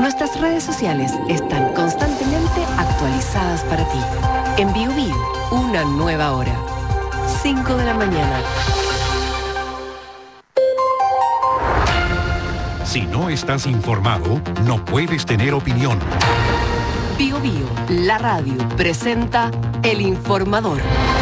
Nuestras redes sociales están constantemente actualizadas para ti. En Biobío, una nueva hora. 5 de la mañana. Si no estás informado, no puedes tener opinión. Biobío, la radio, presenta El Informador.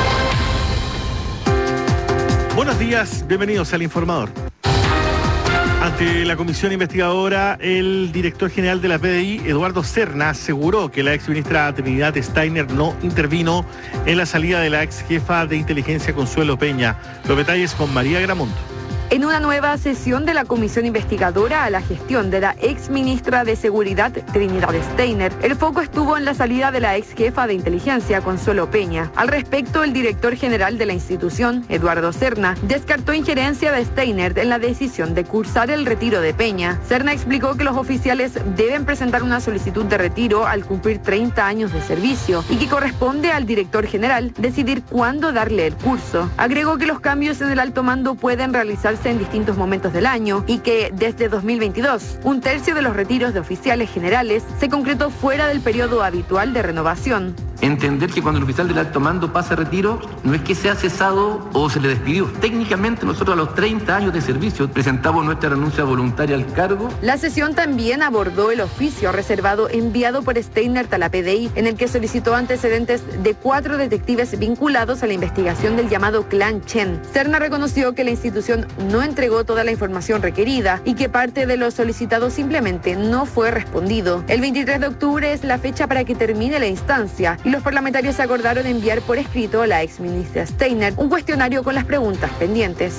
Buenos días, bienvenidos al Informador. Ante la comisión investigadora, el director general de la PDI, Eduardo Serna, aseguró que la exministra Trinidad Steiner no intervino en la salida de la ex jefa de inteligencia Consuelo Peña. Los detalles con María Gramonto. En una nueva sesión de la comisión investigadora a la gestión de la ex ministra de Seguridad, Trinidad Steiner, el foco estuvo en la salida de la ex jefa de inteligencia, Consuelo Peña. Al respecto, el director general de la institución, Eduardo Serna, descartó injerencia de Steiner en la decisión de cursar el retiro de Peña. Serna explicó que los oficiales deben presentar una solicitud de retiro al cumplir 30 años de servicio y que corresponde al director general decidir cuándo darle el curso. Agregó que los cambios en el alto mando pueden realizarse en distintos momentos del año y que desde 2022 un tercio de los retiros de oficiales generales se concretó fuera del periodo habitual de renovación. Entender que cuando el oficial del alto mando pasa a retiro, no es que sea cesado o se le despidió. Técnicamente nosotros a los 30 años de servicio presentamos nuestra renuncia voluntaria al cargo. La sesión también abordó el oficio reservado enviado por Steiner a la PDI, en el que solicitó antecedentes de 4 detectives vinculados a la investigación del llamado Clan Chen. Serna reconoció que la institución no entregó toda la información requerida y que parte de lo solicitado simplemente no fue respondido. El 23 de octubre es la fecha para que termine la instancia y los parlamentarios acordaron enviar por escrito a la exministra Steiner un cuestionario con las preguntas pendientes.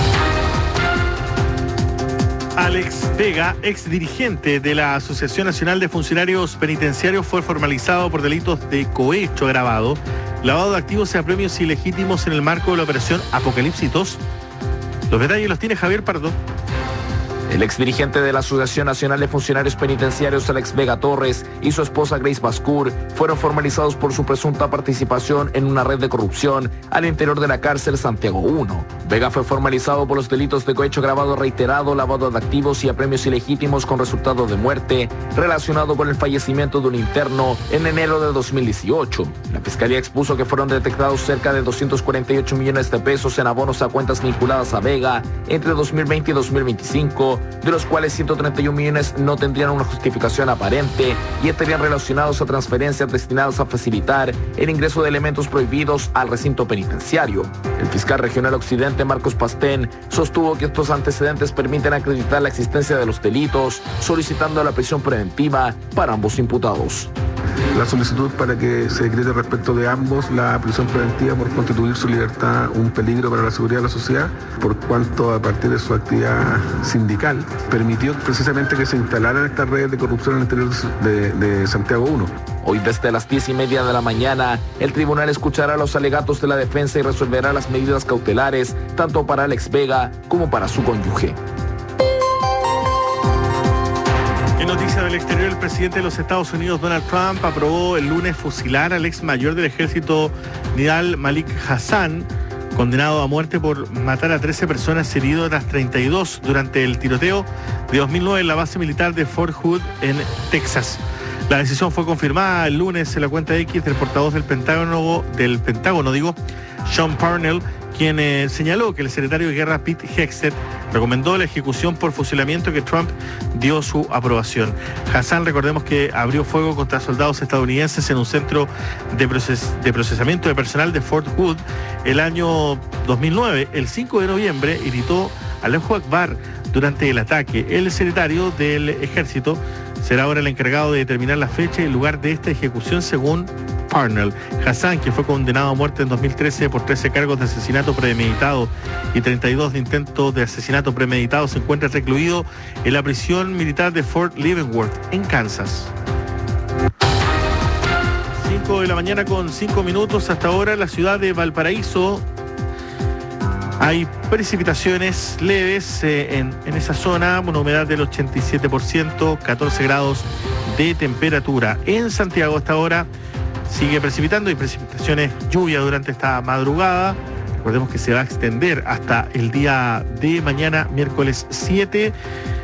Alex Vega, ex dirigente de la Asociación Nacional de Funcionarios Penitenciarios, fue formalizado por delitos de cohecho agravado, lavado de activos y a premios ilegítimos en el marco de la operación Apocalipsis 2. Los detalles los tiene Javier Pardo. El exdirigente de la Asociación Nacional de Funcionarios Penitenciarios, Alex Vega Torres, y su esposa Grace Bascour fueron formalizados por su presunta participación en una red de corrupción al interior de la cárcel Santiago 1. Vega fue formalizado por los delitos de cohecho agravado reiterado, lavado de activos y apremios ilegítimos con resultado de muerte, relacionado con el fallecimiento de un interno en enero de 2018. La Fiscalía expuso que fueron detectados cerca de 248 millones de pesos en abonos a cuentas vinculadas a Vega entre 2020 y 2025, de los cuales 131 millones no tendrían una justificación aparente y estarían relacionados a transferencias destinadas a facilitar el ingreso de elementos prohibidos al recinto penitenciario. El fiscal regional occidente, Marcos Pastén, sostuvo que estos antecedentes permiten acreditar la existencia de los delitos, solicitando la prisión preventiva para ambos imputados. La solicitud para que se decrete respecto de ambos la prisión preventiva por constituir su libertad un peligro para la seguridad de la sociedad, por cuanto a partir de su actividad sindical permitió precisamente que se instalaran estas redes de corrupción en el interior de Santiago 1. Hoy desde las 10:30 de la mañana, el tribunal escuchará los alegatos de la defensa y resolverá las medidas cautelares tanto para Alex Vega como para su cónyuge. En noticias del exterior, el presidente de los Estados Unidos, Donald Trump, aprobó el lunes fusilar al ex mayor del ejército Nidal Malik Hasan, condenado a muerte por matar a 13 personas, herido otras 32 durante el tiroteo de 2009 en la base militar de Fort Hood en Texas. La decisión fue confirmada el lunes en la cuenta X del portavoz del Pentágono, Sean Parnell, quien señaló que el secretario de Guerra Pete Hegseth recomendó la ejecución por fusilamiento, que Trump dio su aprobación. Hassan, recordemos que abrió fuego contra soldados estadounidenses en un centro de procesamiento de personal de Fort Hood el año 2009. El 5 de noviembre gritó Allahu Akbar durante el ataque. El secretario del ejército será ahora el encargado de determinar la fecha y el lugar de esta ejecución, según Parnell. Hassan, que fue condenado a muerte en 2013 por 13 cargos de asesinato premeditado y 32 de intento de asesinato premeditado, se encuentra recluido en la prisión militar de Fort Leavenworth, en Kansas. 5 de la mañana con 5 minutos. Hasta ahora en la ciudad de Valparaíso hay precipitaciones leves en esa zona, una humedad del 87%, 14 grados de temperatura. En Santiago hasta ahora sigue precipitando y precipitaciones, lluvia durante esta madrugada. Recordemos que se va a extender hasta el día de mañana, miércoles 7.